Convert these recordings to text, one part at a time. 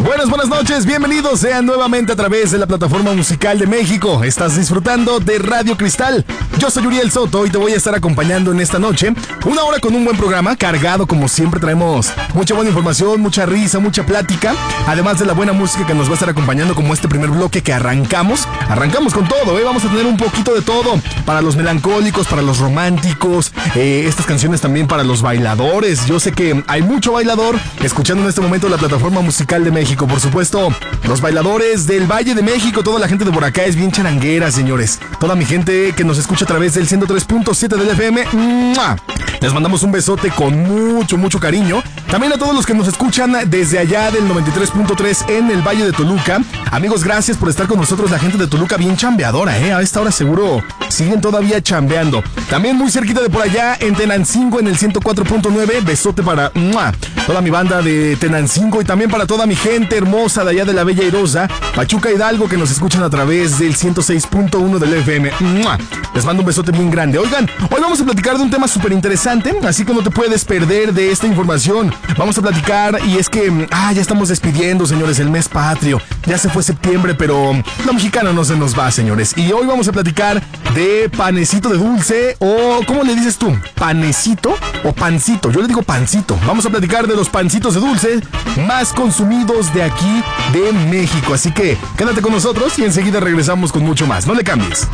Buenas noches, bienvenidos sean nuevamente a través de la plataforma musical de México. Estás disfrutando de Radio Cristal. Yo soy Uriel Soto y te voy a estar acompañando en esta noche. Una hora con un buen programa, cargado como siempre. Traemos mucha buena información, mucha risa, mucha plática. Además de la buena música que nos va a estar acompañando como este primer bloque que arrancamos. Arrancamos con todo, vamos a tener un poquito de todo. Para los melancólicos, para los románticos. Estas canciones también para los bailadores. Yo sé que hay mucho bailador escuchando en este momento la plataforma musical de México. Por supuesto, los bailadores del Valle de México, toda la gente de por acá es bien charanguera, señores. Toda mi gente que nos escucha a través del 103.7 del FM, ¡mua! Les mandamos un besote con mucho cariño. También a todos los que nos escuchan desde allá del 93.3 en el Valle de Toluca. Amigos, gracias por estar con nosotros. La gente de Toluca bien chambeadora, A esta hora seguro siguen todavía chambeando. También muy cerquita de por allá en Tenancingo en el 104.9. Besote para toda mi banda de Tenancingo y también para toda mi gente hermosa de allá de la Bella Airosa, Pachuca Hidalgo, que nos escuchan a través del 106.1 del FM. Les mando un besote bien grande. Oigan, hoy vamos a platicar de un tema súper interesante, así que no te puedes perder de esta información. Vamos a platicar y es que ya estamos despidiendo, señores, el mes patrio. Ya se fue septiembre, pero lo mexicano no se nos va, señores. Y hoy vamos a platicar de panecito de dulce o, ¿cómo le dices tú? ¿Panecito o pancito? Yo le digo pancito. Vamos a platicar de los pancitos de dulce más consumidos de aquí de México. Así que quédate con nosotros y enseguida regresamos con mucho más. No le cambies.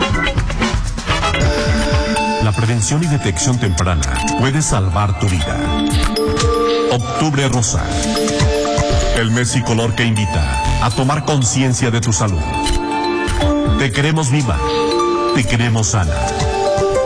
La prevención y detección temprana puede salvar tu vida. Octubre Rosa. El mes y color que invita a tomar conciencia de tu salud. Te queremos viva. Te queremos sana.